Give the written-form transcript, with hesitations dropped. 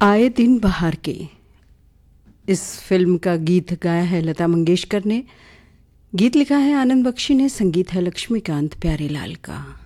आए दिन बहार के इस फिल्म का गीत गाया है लता मंगेशकर ने। गीत लिखा है आनंद बख्शी ने, संगीत है लक्ष्मीकांत प्यारेलाल का।